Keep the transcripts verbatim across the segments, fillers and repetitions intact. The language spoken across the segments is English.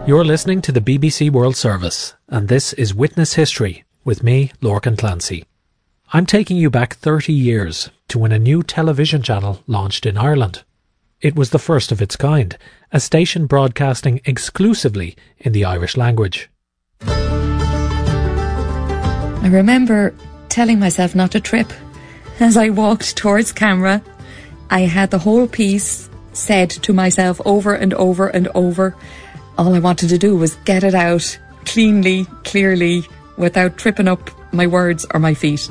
You're listening to the B B C World Service, and this is Witness History with me, Lorcan Clancy. I'm taking you back thirty years to when a new television channel launched in Ireland. It was the first of its kind, a station broadcasting exclusively in the Irish language. I remember telling myself not to trip. As I walked towards camera, I had the whole piece said to myself over and over and over. All I wanted to do was get it out cleanly, clearly, without tripping up my words or my feet.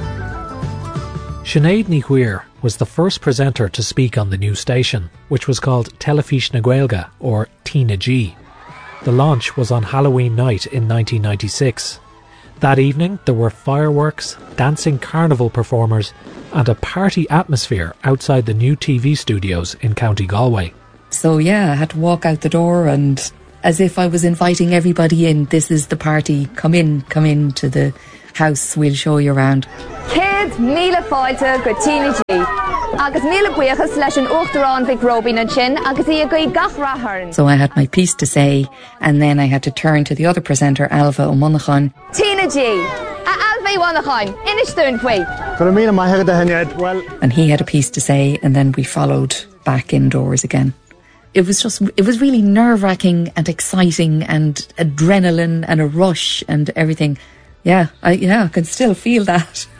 Sinead Ní Chiaoir was the first presenter to speak on the new station, which was called Telefís na Gaeilge, or T N G. The launch was on Halloween night in nineteen ninety-six. That evening there were fireworks, dancing carnival performers and a party atmosphere outside the new T V studios in County Galway. So yeah, I had to walk out the door and as if I was inviting everybody in. This is the party. Come in, come in to the house. We'll show you around. Kids, míle fáilte go T N G. Agus míle buchas leis an uachtarán Vic Robin an sin, agus í a gaí gach rathairn. So I had my piece to say, and then I had to turn to the other presenter, Alva O'Monaghan. T N G, a Alva O'Monaghan, inistún fui. Well, and he had a piece to say, and then we followed back indoors again. It was just, it was really nerve-wracking and exciting and adrenaline and a rush and everything. Yeah, I, yeah, I can still feel that.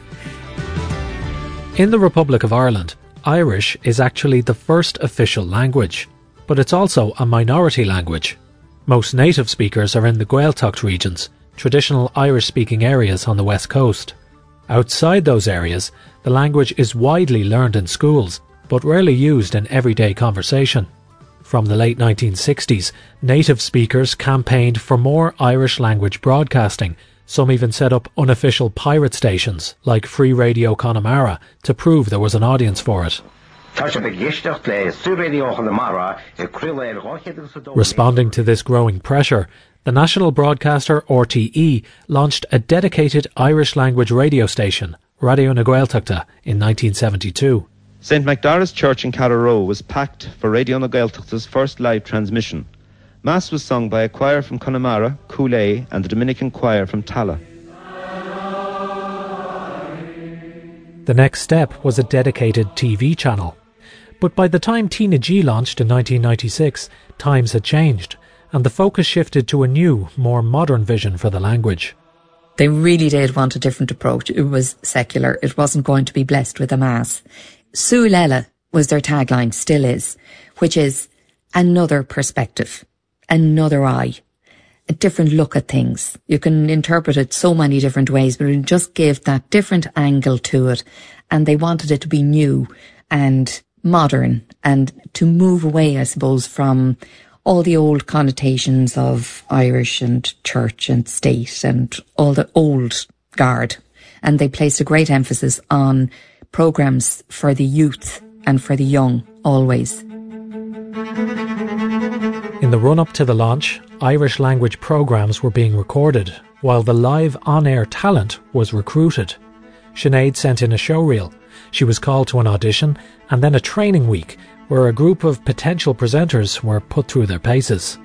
In the Republic of Ireland, Irish is actually the first official language, but it's also a minority language. Most native speakers are in the Gaeltacht regions, traditional Irish-speaking areas on the west coast. Outside those areas, the language is widely learned in schools, but rarely used in everyday conversation. From the late nineteen sixties, native speakers campaigned for more Irish language broadcasting. Some even set up unofficial pirate stations, like Free Radio Connemara, to prove there was an audience for it. Responding to this growing pressure, the national broadcaster R T E launched a dedicated Irish language radio station, Radio na Gaeltachta, in nineteen seventy-two. Saint Macdara's Church in Carrow was packed for Radio na Gaeltachta's first live transmission. Mass was sung by a choir from Connemara, Cooley and the Dominican choir from Tala. The next step was a dedicated T V channel. But by the time T N G launched in nineteen ninety-six, times had changed, and the focus shifted to a new, more modern vision for the language. They really did want a different approach. It was secular. It wasn't going to be blessed with a mass. Suilela was their tagline, still is, which is another perspective, another eye, a different look at things. You can interpret it so many different ways, but it just gave that different angle to it. And they wanted it to be new and modern and to move away, I suppose, from all the old connotations of Irish and church and state and all the old guard. And they placed a great emphasis on programmes for the youth and for the young, always. In the run-up to the launch, Irish language programmes were being recorded, while the live on-air talent was recruited. Sinead sent in a showreel. She was called to an audition, and then a training week, where a group of potential presenters were put through their paces.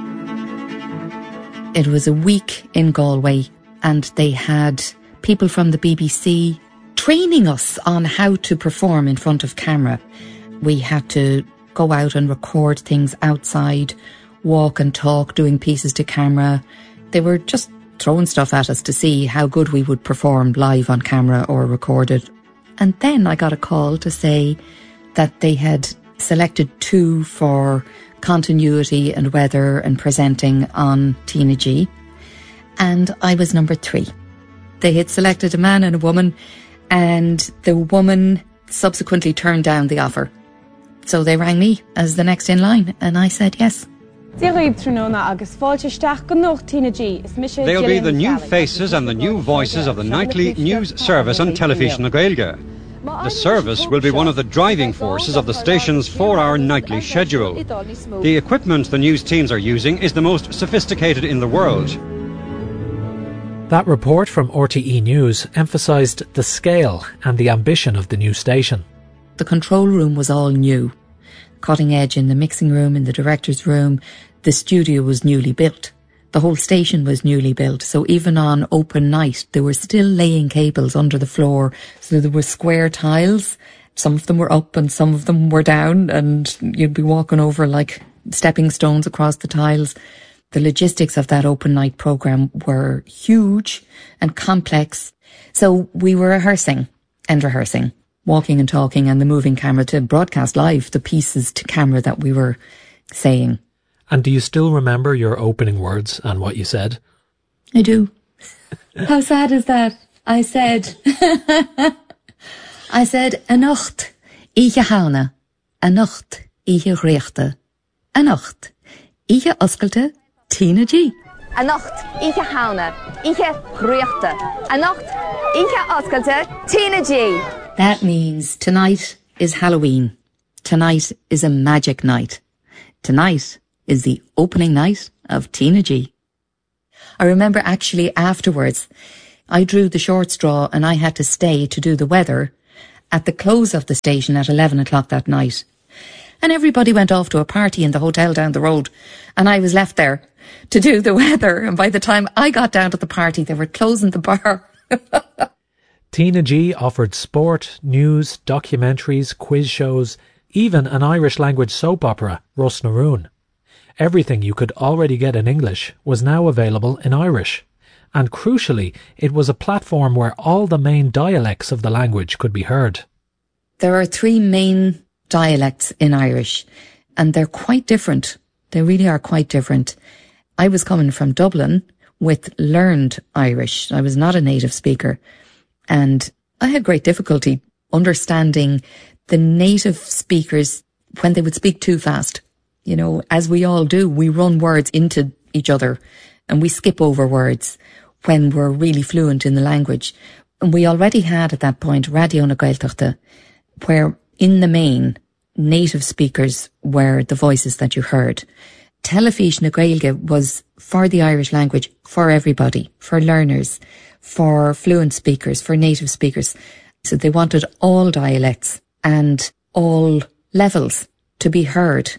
It was a week in Galway, and they had people from the B B C training us on how to perform in front of camera. We had to go out and record things outside, walk and talk, doing pieces to camera. They were just throwing stuff at us to see how good we would perform live on camera or recorded. And then I got a call to say that they had selected two for continuity and weather and presenting on T N G. And I was number three. They had selected a man and a woman, and the woman subsequently turned down the offer. So they rang me as the next in line, and I said yes. They'll be the new faces and the new voices of the nightly news service on Telefís na Gaeilge. The service will be one of the driving forces of the station's four-hour nightly schedule. The equipment the news teams are using is the most sophisticated in the world. That report from R T E News emphasised the scale and the ambition of the new station. The control room was all new. Cutting edge in the mixing room, in the director's room. the studio was newly built. The whole station was newly built. So even on open night, they were still laying cables under the floor. So there were square tiles. Some of them were up and some of them were down, and you'd be walking over like stepping stones across the tiles. The logistics of that open night programme were huge and complex. So we were rehearsing and rehearsing, walking and talking, and the moving camera to broadcast live the pieces to camera that we were saying. And do you still remember your opening words and what you said? I do. How sad is that? I said, I said, a nacht, ich haune, a nacht, ich richte, a nacht, ich oskelte, Tina G. A nacht, ich haune, ich richte, a nacht, ich oskelte, Tina G. That means tonight is Halloween. Tonight is a magic night. Tonight is the opening night of Tina G. I remember actually afterwards, I drew the short straw and I had to stay to do the weather at the close of the station at eleven o'clock that night. And everybody went off to a party in the hotel down the road, and I was left there to do the weather. And by the time I got down to the party, they were closing the bar. Tina G offered sport, news, documentaries, quiz shows, even an Irish language soap opera, Rus na Rún. Everything you could already get in English was now available in Irish. And crucially, it was a platform where all the main dialects of the language could be heard. There are three main dialects in Irish, and they're quite different. They really are quite different. I was coming from Dublin with learned Irish. I was not a native speaker, and I had great difficulty understanding the native speakers when they would speak too fast. You know, as we all do, we run words into each other and we skip over words when we're really fluent in the language. And we already had at that point Radio na Gaeltachta, where in the main, native speakers were the voices that you heard. Telefís na Gaeilge was for the Irish language, for everybody, for learners, for fluent speakers, for native speakers. So they wanted all dialects and all levels to be heard,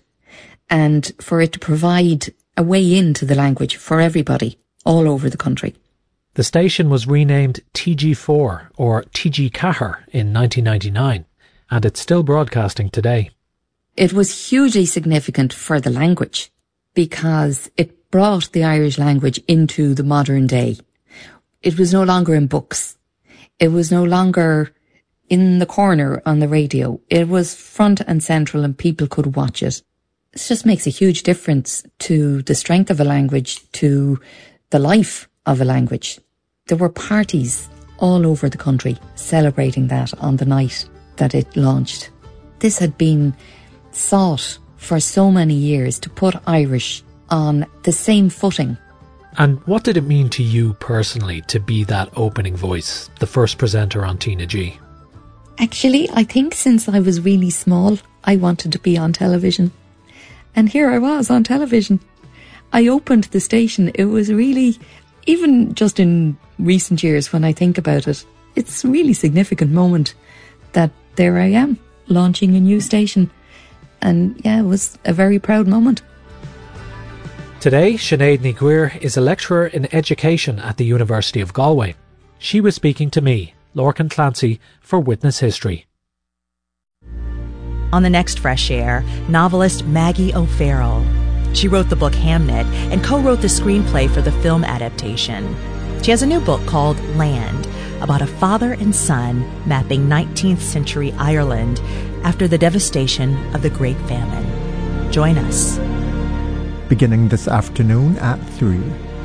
and for it to provide a way into the language for everybody all over the country. The station was renamed T G four or T G Cahir in nineteen ninety-nine, and it's still broadcasting today. It was hugely significant for the language because it brought the Irish language into the modern day. It was no longer in books. It was no longer in the corner on the radio. It was front and central and people could watch it. It just makes a huge difference to the strength of a language, to the life of a language. There were parties all over the country celebrating that on the night that it launched. This had been sought for so many years to put Irish on the same footing. And what did it mean to you personally to be that opening voice, the first presenter on Tina G? Actually, I think since I was really small, I wanted to be on television. And here I was on television. I opened the station. It was really, even just in recent years when I think about it, it's a really significant moment that there I am, launching a new station. And yeah, it was a very proud moment. Today, Sinead Ní Ghaoir is a lecturer in education at the University of Galway. She was speaking to me, Lorcan Clancy, for Witness History. On the next Fresh Air, novelist Maggie O'Farrell. She wrote the book Hamnet and co-wrote the screenplay for the film adaptation. She has a new book called Land, about a father and son mapping nineteenth century Ireland after the devastation of the Great Famine. Join us. Beginning this afternoon at three.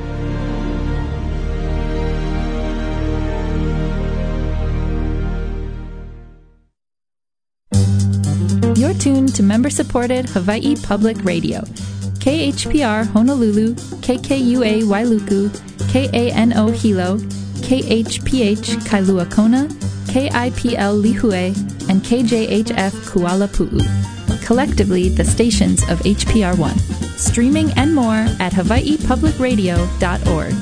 You're tuned to member-supported Hawaii Public Radio. K H P R Honolulu, K K U A Wailuku, K A N O Hilo, K H P H Kailua Kona, K I P L Lihue, and K J H F Kuala Pu'u. Collectively, the stations of H P R one. Streaming and more at hawaii public radio dot org.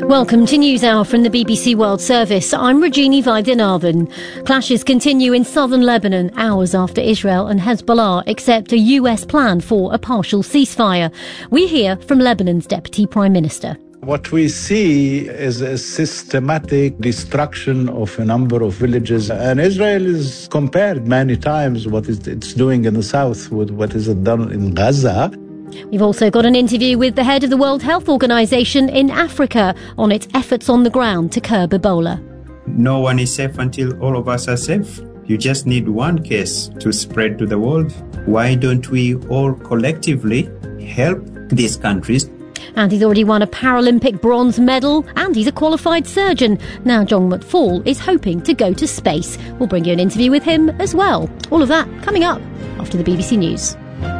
Welcome to NewsHour from the B B C World Service. I'm Regini Vaidyanathan. Clashes continue in southern Lebanon hours after Israel and Hezbollah accept a U S plan for a partial ceasefire. We hear from Lebanon's Deputy Prime Minister. What we see is a systematic destruction of a number of villages, and Israel is compared many times what it's doing in the south with what is done in Gaza. We've also got an interview with the head of the World Health Organization in Africa on its efforts on the ground to curb Ebola. No one is safe until all of us are safe. You just need one case to spread to the world. Why don't we all collectively help these countries? And he's already won a Paralympic bronze medal, and he's a qualified surgeon. Now John McFall is hoping to go to space. We'll bring you an interview with him as well. All of that coming up after the B B C News.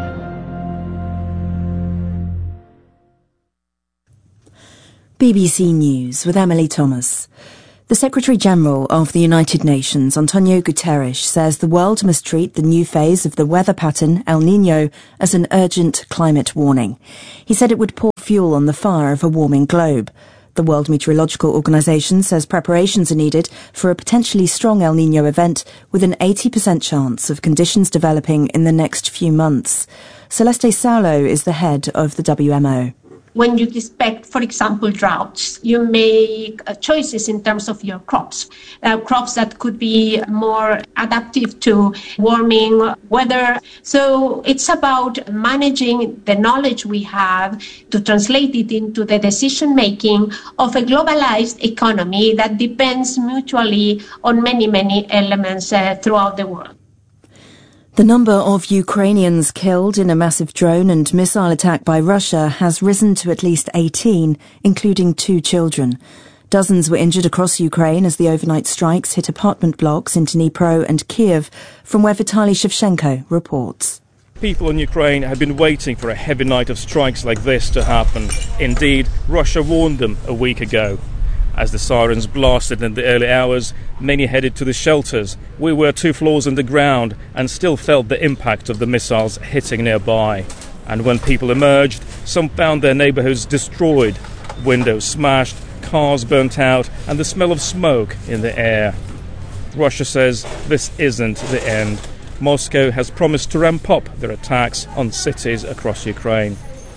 B B C News with Emily Thomas. The Secretary-General of the United Nations, Antonio Guterres, says the world must treat the new phase of the weather pattern, El Niño, as an urgent climate warning. He said it would pour fuel on the fire of a warming globe. The World Meteorological Organization says preparations are needed for a potentially strong El Niño event with an eighty percent chance of conditions developing in the next few months. Celeste Saulo is the head of the W M O. When you expect, for example, droughts, you make uh, choices in terms of your crops. Uh, crops that could be more adaptive to warming weather. So it's about managing the knowledge we have to translate it into the decision-making of a globalized economy that depends mutually on many, many elements uh, throughout the world. The number of Ukrainians killed in a massive drone and missile attack by Russia has risen to at least eighteen, including two children. Dozens were injured across Ukraine as the overnight strikes hit apartment blocks in Dnipro and Kiev, from where Vitaly Shevchenko reports. People in Ukraine have been waiting for a heavy night of strikes like this to happen. Indeed, Russia warned them a week ago. As the sirens blasted in the early hours, many headed to the shelters. We were two floors underground and still felt the impact of the missiles hitting nearby. And when people emerged, some found their neighbourhoods destroyed, windows smashed, cars burnt out, and the smell of smoke in the air. Russia says this isn't the end. Moscow has promised to ramp up their attacks on cities across Ukraine.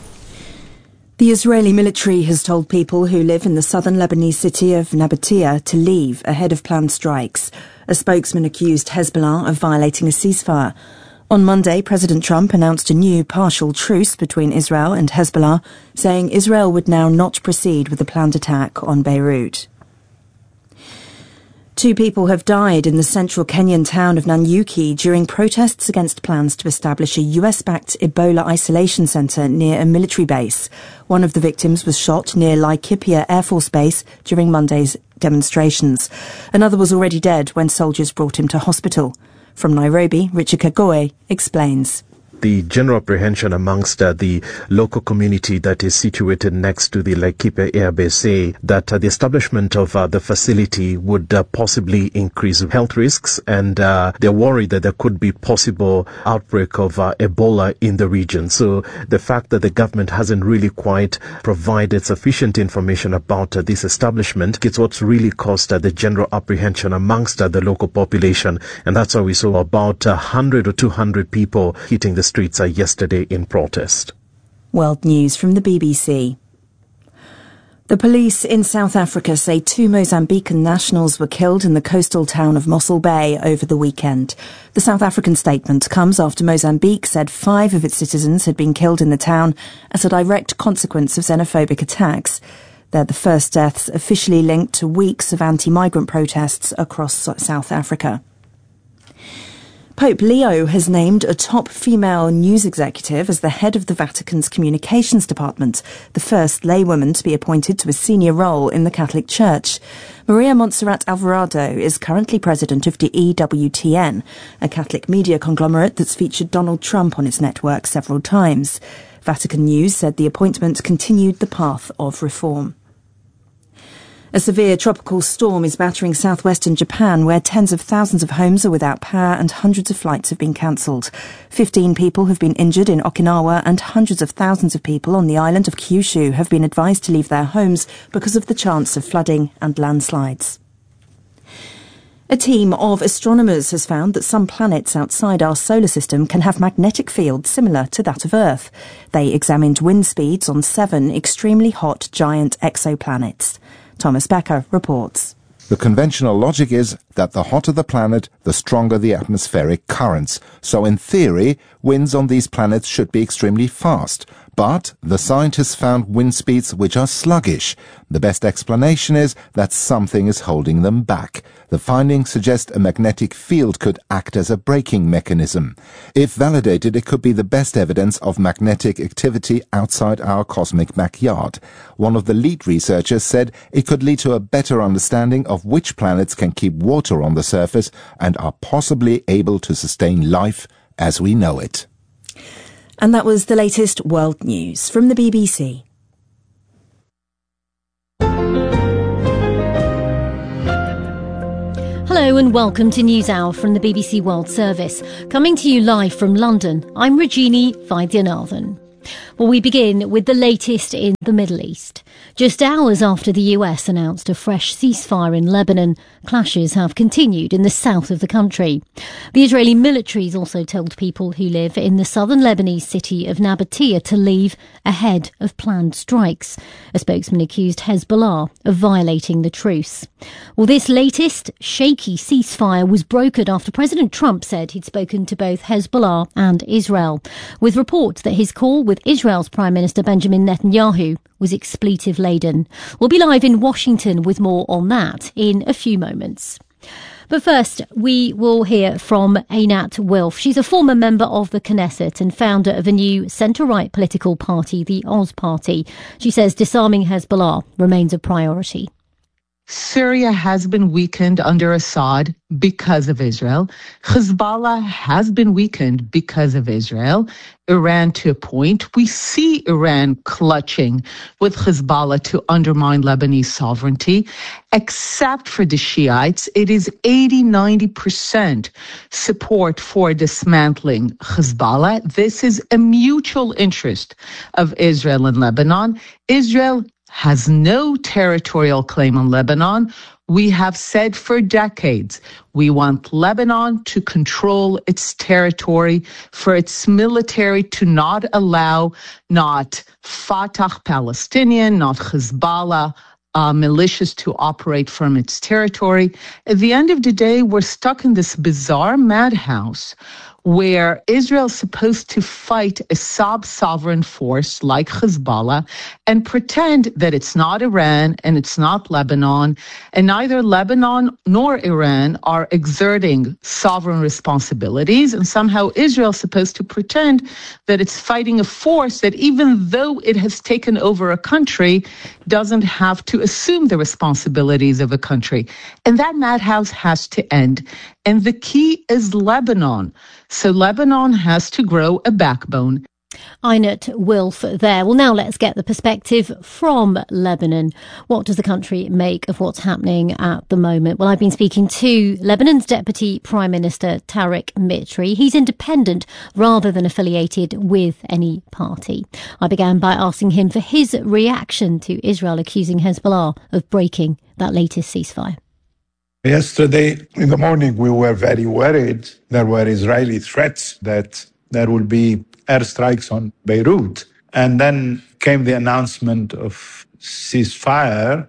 The Israeli military has told people who live in the southern Lebanese city of Nabatea to leave ahead of planned strikes. A spokesman accused Hezbollah of violating a ceasefire. On Monday, President Trump announced a new partial truce between Israel and Hezbollah, saying Israel would now not proceed with the planned attack on Beirut. Two people have died in the central Kenyan town of Nanyuki during protests against plans to establish a U S-backed Ebola isolation centre near a military base. One of the victims was shot near Laikipia Air Force Base during Monday's demonstrations. Another was already dead when soldiers brought him to hospital. From Nairobi, Richard Kagoe explains. The general apprehension amongst uh, the local community that is situated next to the Laikipia Air Base say that uh, the establishment of uh, the facility would uh, possibly increase health risks, and uh, they're worried that there could be possible outbreak of uh, Ebola in the region. So the fact that the government hasn't really quite provided sufficient information about uh, this establishment is what's really caused uh, the general apprehension amongst uh, the local population, and that's why we saw about uh, one hundred or two hundred people hitting the streets uh, yesterday in protest. World News from the B B C. The police in South Africa say two Mozambican nationals were killed in the coastal town of Mossel Bay over the weekend. The South African statement comes after Mozambique said five of its citizens had been killed in the town as a direct consequence of xenophobic attacks. They're the first deaths officially linked to weeks of anti-migrant protests across South Africa. Pope Leo has named a top female news executive as the head of the Vatican's communications department, the first laywoman to be appointed to a senior role in the Catholic Church. Maria Montserrat Alvarado is currently president of the E W T N, a Catholic media conglomerate that's featured Donald Trump on its network several times. Vatican News said the appointment continued the path of reform. A severe tropical storm is battering southwestern Japan, where tens of thousands of homes are without power and hundreds of flights have been cancelled. Fifteen people have been injured in Okinawa, and hundreds of thousands of people on the island of Kyushu have been advised to leave their homes because of the chance of flooding and landslides. A team of astronomers has found that some planets outside our solar system can have magnetic fields similar to that of Earth. They examined wind speeds on seven extremely hot giant exoplanets. Thomas Becker reports. The conventional logic is that the hotter the planet, the stronger the atmospheric currents. So in theory, winds on these planets should be extremely fast. But the scientists found wind speeds which are sluggish. The best explanation is that something is holding them back. The findings suggest a magnetic field could act as a braking mechanism. If validated, it could be the best evidence of magnetic activity outside our cosmic backyard. One of the lead researchers said it could lead to a better understanding of which planets can keep water on the surface and are possibly able to sustain life as we know it. And that was the latest world news from the B B C. Hello and welcome to News Hour from the B B C World Service. Coming to you live from London, I'm Rajini Vaidyanathan. Well, we begin with the latest in the Middle East. Just hours after the U S announced a fresh ceasefire in Lebanon, clashes have continued in the south of the country. The Israeli military has also told people who live in the southern Lebanese city of Nabatea to leave ahead of planned strikes. A spokesman accused Hezbollah of violating the truce. Well, this latest shaky ceasefire was brokered after President Trump said he'd spoken to both Hezbollah and Israel, with reports that his call with Israel's Prime Minister Benjamin Netanyahu was expletive-laden. We'll be live in Washington with more on that in a few moments. But first, we will hear from Einat Wilf. She's a former member of the Knesset and founder of a new centre-right political party, the Oz Party. She says disarming Hezbollah remains a priority. Syria has been weakened under Assad because of Israel. Hezbollah has been weakened because of Israel. Iran to a point. We see Iran clutching with Hezbollah to undermine Lebanese sovereignty. Except for the Shiites, it is eighty, ninety percent support for dismantling Hezbollah. This is a mutual interest of Israel and Lebanon. Israel has no territorial claim on Lebanon. We have said for decades, we want Lebanon to control its territory, for its military to not allow not Fatah Palestinian, not Hezbollah uh, militias to operate from its territory. At the end of the day, we're stuck in this bizarre madhouse where Israel's supposed to fight a sub-sovereign force like Hezbollah and pretend that it's not Iran and it's not Lebanon, and neither Lebanon nor Iran are exerting sovereign responsibilities, and somehow Israel's supposed to pretend that it's fighting a force that, even though it has taken over a country, doesn't have to assume the responsibilities of a country. And that madhouse has to end. And the key is Lebanon. So Lebanon has to grow a backbone. Einat Wilf there. Well, now let's get the perspective from Lebanon. What does the country make of what's happening at the moment? Well, I've been speaking to Lebanon's Deputy Prime Minister, Tariq Mitri. He's independent rather than affiliated with any party. I began by asking him for his reaction to Israel accusing Hezbollah of breaking that latest ceasefire. Yesterday in the morning, we were very worried. There were Israeli threats that there will be airstrikes on Beirut. And then came the announcement of ceasefire.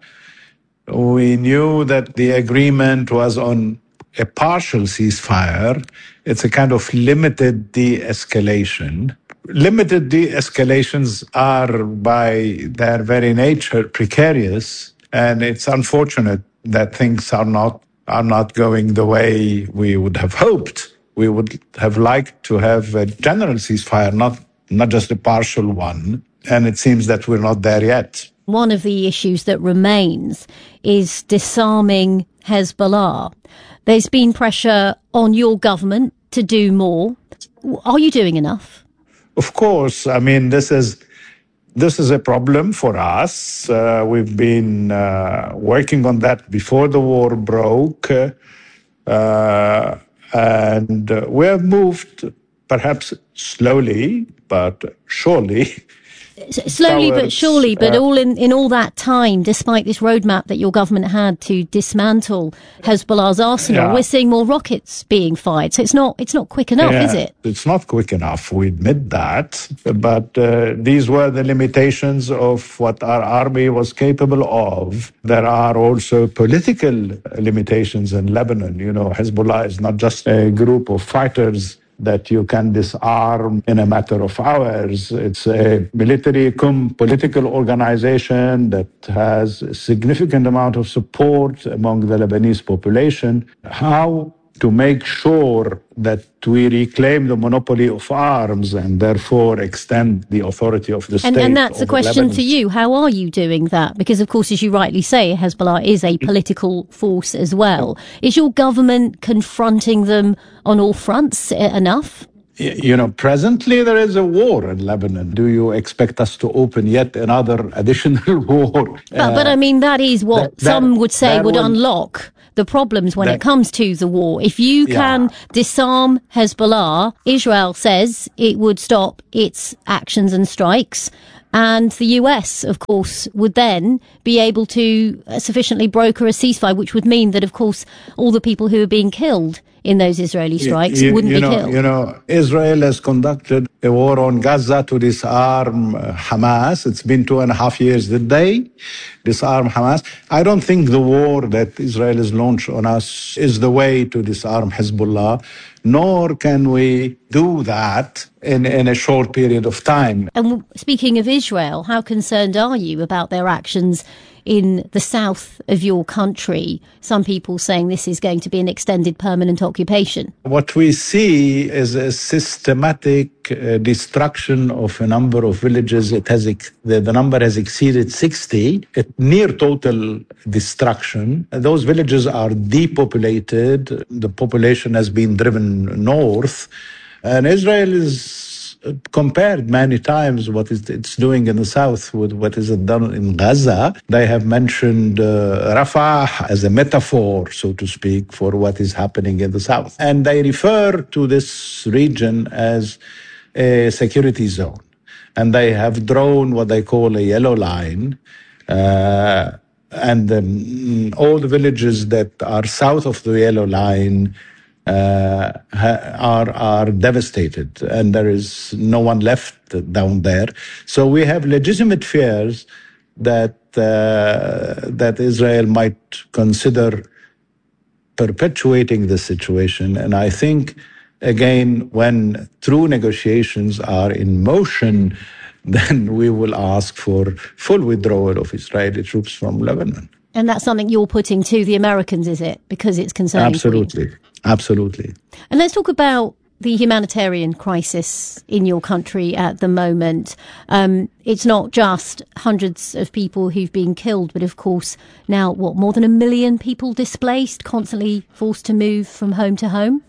We knew that the agreement was on a partial ceasefire. It's a kind of limited de-escalation. Limited de-escalations are, by their very nature, precarious. And it's unfortunate that things are not are not going the way we would have hoped. We would have liked to have a general ceasefire, not not just a partial one. And it seems that we're not there yet. One of the issues that remains is disarming Hezbollah. There's been pressure on your government to do more. Are you doing enough? Of course. I mean, this is This is a problem for us. Uh, we've been uh, working on that before the war broke. Uh, and uh, we have moved, perhaps slowly, but surely. Slowly towards, but surely, but uh, all in, in all that time, despite this roadmap that your government had to dismantle Hezbollah's arsenal, Yeah. we're seeing more rockets being fired. So it's not it's not quick enough, Yeah, is it? It's not quick enough, we admit that. But uh, these were the limitations of what our army was capable of. There are also political limitations in Lebanon. You know, Hezbollah is not just a group of fighters that you can disarm in a matter of hours. It's a military cum political organization that has a significant amount of support among the Lebanese population. How to make sure that we reclaim the monopoly of arms and therefore extend the authority of the state. And, and that's a over question Lebanon. to you. How are you doing that? Because, of course, as you rightly say, Hezbollah is a political force as well. Is your government confronting them on all fronts e- enough? Y- You know, presently there is a war in Lebanon. Do you expect us to open yet another additional war? But, but I mean, that is what that- that- some would say that would would- unlock the problems when that- it comes to the war. If you Yeah. can disarm Hezbollah, Israel says it would stop its actions and strikes. And the U S, of course, would then be able to uh, sufficiently broker a ceasefire, which would mean that, of course, all the people who are being killed in those Israeli strikes You- wouldn't you be know, killed. You know, Israel has conducted a war on Gaza to disarm uh, Hamas. It's been two and a half years that they disarm Hamas. I don't think the war that Israel has launched on us is the way to disarm Hezbollah, nor can we do that in, in a short period of time. And w- speaking of Israel, how concerned are you about their actions in the south of your country? Some people saying this is going to be an extended permanent occupation. What we see is a systematic uh, destruction of a number of villages. It has ex- the, the number has exceeded sixty, a near total destruction. Those villages are depopulated. The population has been driven north. And Israel is compared many times what is it's doing in the south with what is it done in Gaza. They have mentioned uh, Rafah as a metaphor, so to speak, for what is happening in the south. And they refer to this region as a security zone. And they have drawn what they call a yellow line. Uh, and um, all the villages that are south of the yellow line uh, ha- are are devastated, and there is no one left down there. So we have legitimate fears that uh, that Israel might consider perpetuating the situation. And I think, again, when true negotiations are in motion, then we will ask for full withdrawal of Israeli troops from Lebanon. And that's something you're putting to the Americans, is it? Because it's concerning for you. Absolutely. Absolutely. And let's talk about the humanitarian crisis in your country at the moment. Um, it's not just hundreds of people who've been killed, but of course now, what, more than a million people displaced, constantly forced to move from home to home?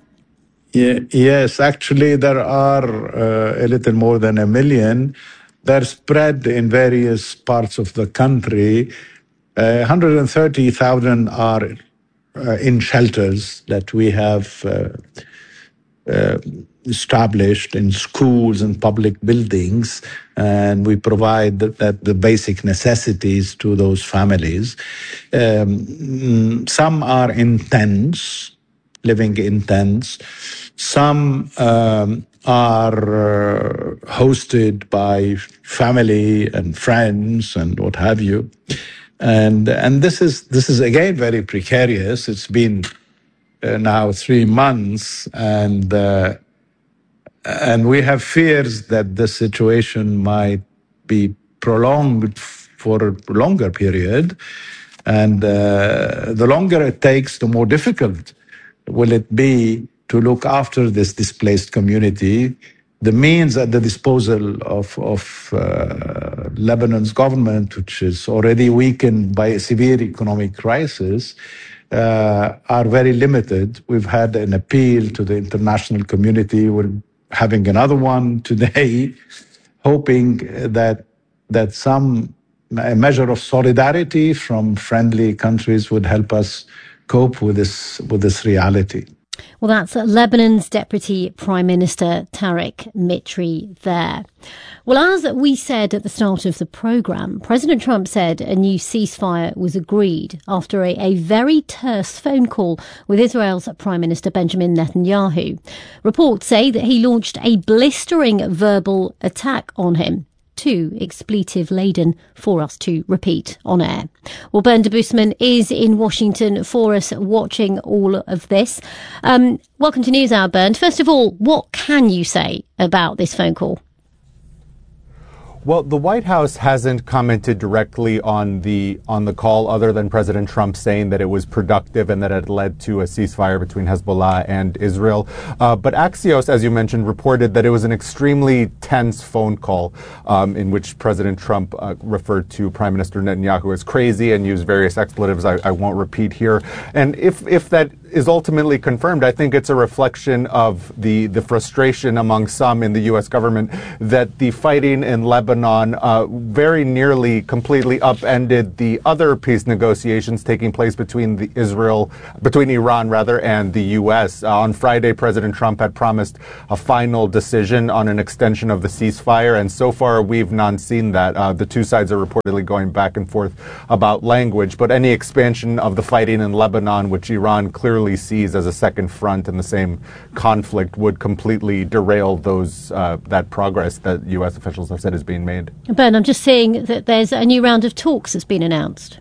Yeah, yes, actually, there are uh, a little more than a million. They're spread in various parts of the country. Uh, one hundred thirty thousand are uh, in shelters that we have uh, uh, established in schools and public buildings, and we provide that, that the basic necessities to those families. Um, some are in tents, living in tents. Some um, are uh, hosted by family and friends and what have you. And and this is this is again very precarious. It's been uh, now three months, and uh, and we have fears that the situation might be prolonged for a longer period. And uh, the longer it takes, the more difficult will it be to look after this displaced community. The means at the disposal of, of uh, Lebanon's government, which is already weakened by a severe economic crisis, uh, are very limited. We've had an appeal to the international community. We're having another one today, hoping that that some a measure of solidarity from friendly countries would help us cope with this with this reality. Well, that's Lebanon's Deputy Prime Minister Tariq Mitri there. Well, as we said at the start of the programme, President Trump said a new ceasefire was agreed after a, a very terse phone call with Israel's Prime Minister Benjamin Netanyahu. Reports say that he launched a blistering verbal attack on him, too expletive-laden for us to repeat on air. Well, Bernd Debusmann is in Washington for us, watching all of this. Um, welcome to NewsHour, Bernd. First of all, what can you say about this phone call? Well, the White House hasn't commented directly on the on the call, other than President Trump saying that it was productive and that it led to a ceasefire between Hezbollah and Israel. Uh, but Axios, as you mentioned, reported that it was an extremely tense phone call um, in which President Trump uh, referred to Prime Minister Netanyahu as crazy and used various expletives I, I won't repeat here. And if if that is ultimately confirmed, I think it's a reflection of the, the frustration among some in the U S government that the fighting in Lebanon uh, very nearly completely upended the other peace negotiations taking place between the Israel, between Iran rather, and the U S. Uh, on Friday, President Trump had promised a final decision on an extension of the ceasefire, and so far we've not seen that. Uh, the two sides are reportedly going back and forth about language, but any expansion of the fighting in Lebanon, which Iran clearly sees as a second front in the same conflict, would completely derail those uh, that progress that U S officials have said is being made. Ben, I'm just seeing that there's a new round of talks that's been announced.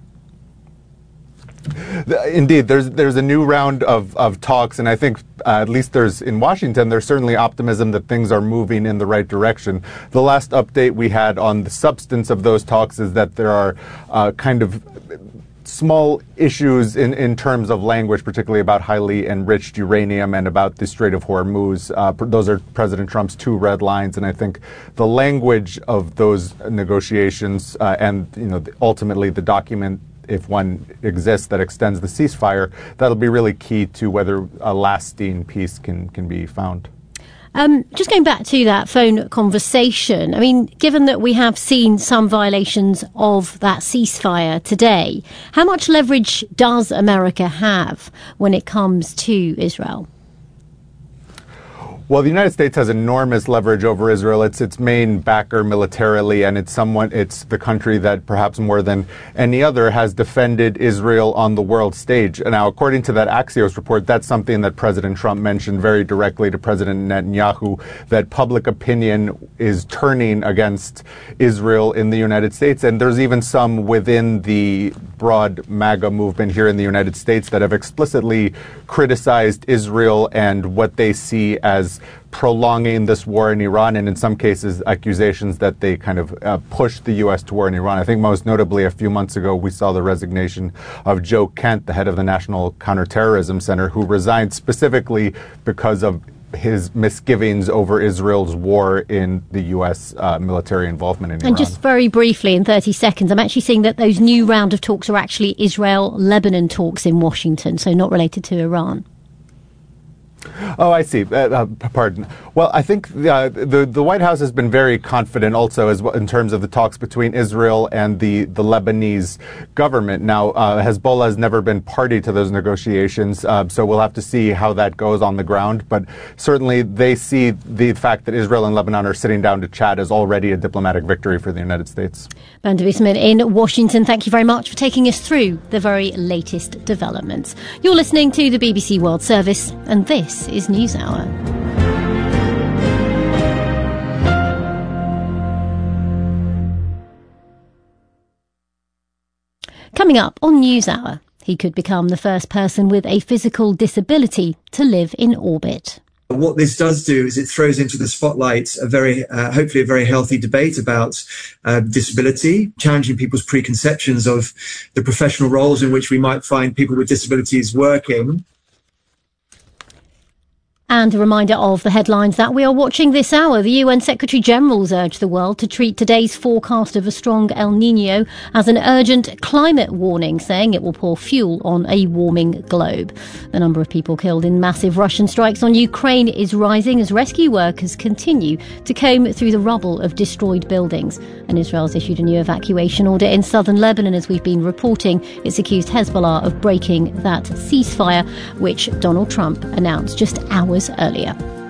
Indeed, there's there's a new round of, of talks, and I think uh, at least there's in Washington, there's certainly optimism that things are moving in the right direction. The last update we had on the substance of those talks is that there are uh, kind of small issues in, in terms of language, particularly about highly enriched uranium and about the Strait of Hormuz. Uh, those are President Trump's two red lines, and I think the language of those negotiations uh, and you know ultimately the document, if one exists, that extends the ceasefire, that'll be really key to whether a lasting peace can, can be found. Um, just going back to that phone conversation, I mean, given that we have seen some violations of that ceasefire today, how much leverage does America have when it comes to Israel? Well, the United States has enormous leverage over Israel. It's its main backer militarily, and it's somewhat, it's the country that perhaps more than any other has defended Israel on the world stage. And now, according to that Axios report, that's something that President Trump mentioned very directly to President Netanyahu, that public opinion is turning against Israel in the United States. And there's even some within the broad MAGA movement here in the United States that have explicitly criticized Israel and what they see as prolonging this war in Iran, and in some cases accusations that they kind of uh, pushed the U S to war in Iran. I think most notably a few months ago we saw the resignation of Joe Kent, the head of the National Counterterrorism Center, who resigned specifically because of his misgivings over Israel's war in the U S uh, military involvement in Iran. And just very briefly, in thirty seconds, I'm actually seeing that those new round of talks are actually Israel-Lebanon talks in Washington, so not related to Iran. Oh, I see. Uh, uh, pardon. Well, I think uh, the the White House has been very confident also as well in terms of the talks between Israel and the, the Lebanese government. Now, uh, Hezbollah has never been party to those negotiations, uh, so we'll have to see how that goes on the ground. But certainly they see the fact that Israel and Lebanon are sitting down to chat as already a diplomatic victory for the United States. Bernd Debusmann in Washington, thank you very much for taking us through the very latest developments. You're listening to the B B C World Service, and this is NewsHour. Coming up on NewsHour, he could become the first person with a physical disability to live in orbit. What this does do is it throws into the spotlight a very, uh, hopefully a very healthy debate about uh, disability, challenging people's preconceptions of the professional roles in which we might find people with disabilities working. And a reminder of the headlines that we are watching this hour. The U N Secretary-General's urged the world to treat today's forecast of a strong El Niño as an urgent climate warning, saying it will pour fuel on a warming globe. The number of people killed in massive Russian strikes on Ukraine is rising as rescue workers continue to comb through the rubble of destroyed buildings. And Israel's issued a new evacuation order in southern Lebanon, as we've been reporting. It's accused Hezbollah of breaking that ceasefire, which Donald Trump announced just hours earlier.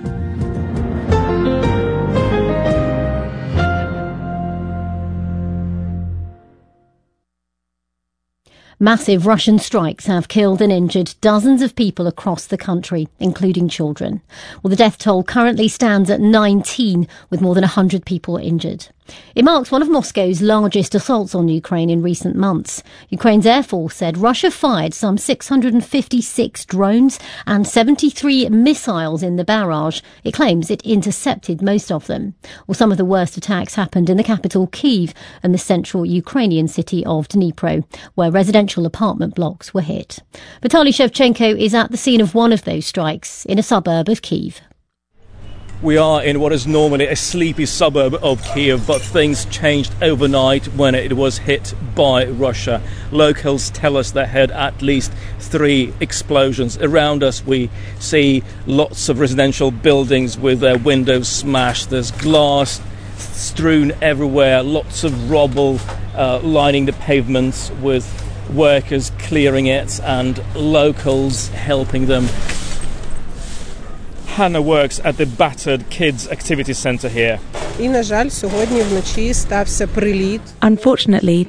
Massive Russian strikes have killed and injured dozens of people across the country, including children. Well, the death toll currently stands at nineteen, with more than one hundred people injured. It marks one of Moscow's largest assaults on Ukraine in recent months. Ukraine's Air Force said Russia fired some six hundred fifty-six drones and seventy-three missiles in the barrage. It claims it intercepted most of them. Well, some of the worst attacks happened in the capital, Kyiv, and the central Ukrainian city of Dnipro, where residential apartment blocks were hit. Vitaly Shevchenko is at the scene of one of those strikes in a suburb of Kyiv. We are in what is normally a sleepy suburb of Kyiv, but things changed overnight when it was hit by Russia. Locals tell us they had at least three explosions. Around us we see lots of residential buildings with their windows smashed. There's glass strewn everywhere, lots of rubble uh, lining the pavements, with workers clearing it and locals helping them. Hannah works at the battered kids activity centre here. Unfortunately,